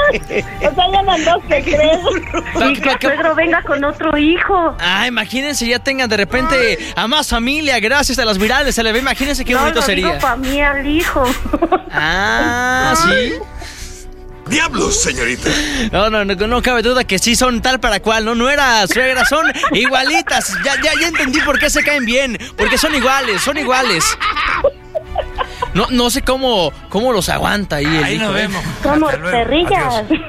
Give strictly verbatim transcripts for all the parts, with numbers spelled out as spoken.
O sea, ya mandó que crees. Y que el suegro venga con otro hijo. Ah, imagínense, ya tengan de repente a más familia gracias a las virales. Se le ve, imagínense qué no, bonito lo sería. Digo para mí al hijo. Ah, sí. ¡Diablos, señorita! No, no, no, no cabe duda que sí son tal para cual, ¿no? No era suegra, son igualitas. Ya, ya, ya entendí por qué se caen bien. Porque son iguales, son iguales. No, no sé cómo, cómo los aguanta ahí el Ahí hijo, nos ¿eh? vemos. Somos Hasta luego. perrillas. Adiós.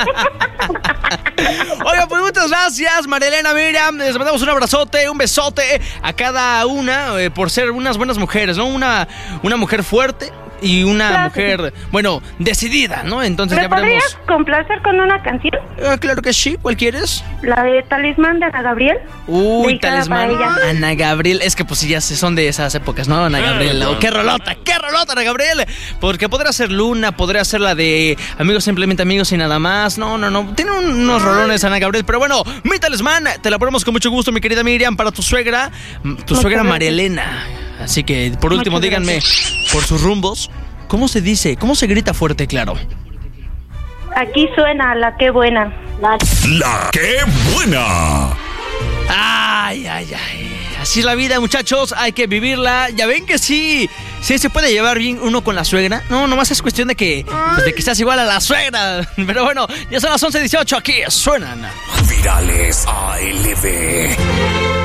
Oiga, pues muchas gracias, Marielena, Miriam. Les mandamos un abrazote, un besote a cada una eh, por ser unas buenas mujeres, ¿no? Una, una mujer fuerte y una Claro. mujer, bueno, decidida, ¿no? Entonces ¿Me ya veremos. podrías complacer con una canción? Ah, claro que sí, ¿cuál quieres? La de Talismán de Ana Gabriel. Uy, Dedicada Talismán. para ella. Ana Gabriel. Es que pues sí, ya se- son de esas épocas, ¿no? Ana Gabriel. Oh, qué rolota, qué rolota, Ana Gabriel. Porque podría ser Luna, podría ser la de Amigos Simplemente Amigos y nada más. No, no, no. Tiene unos rolones, Ana Gabriel. Pero bueno, mi Talismán, te la ponemos con mucho gusto, mi querida Miriam, para tu suegra, tu Muchas suegra gracias. Marielena. Así que, por último, Muchas díganme, por sus rumbos, ¿cómo se dice? ¿Cómo se grita fuerte, claro? Aquí suena la que buena. La- ¡La qué buena! Ay, ay, ay. Así es la vida, muchachos. Hay que vivirla. Ya ven que sí. Sí se puede llevar bien uno con la suegra. No, nomás es cuestión de que, pues, de que seas igual a la suegra. Pero bueno, ya son las once dieciocho. Aquí suenan. Virales A L B.